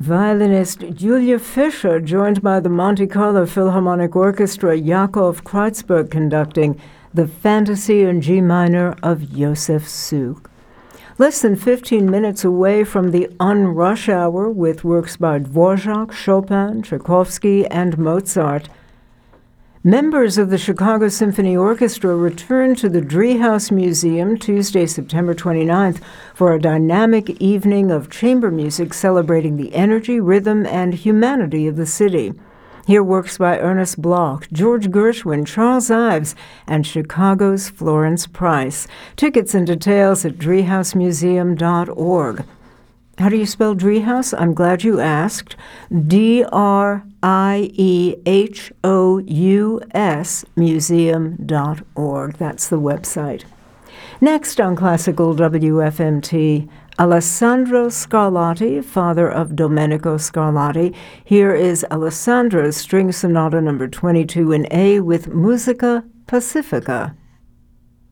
Violinist Julia Fischer, joined by the Monte Carlo Philharmonic Orchestra, Yakov Kreutzberg conducting the Fantasy in G minor of Josef Suk. Less than 15 minutes away from the unrush hour with works by Dvorak, Chopin, Tchaikovsky, and Mozart, members of the Chicago Symphony Orchestra return to the Driehaus Museum Tuesday, September 29th for a dynamic evening of chamber music celebrating the energy, rhythm, and humanity of the city. Hear works by Ernest Bloch, George Gershwin, Charles Ives, and Chicago's Florence Price. Tickets and details at driehausmuseum.org. How do you spell Driehaus? I'm glad you asked. DRIEHOUS museum.org. That's the website. Next on Classical WFMT, Alessandro Scarlatti, father of Domenico Scarlatti. Here is Alessandro's String Sonata No. 22 in A with Musica Pacifica.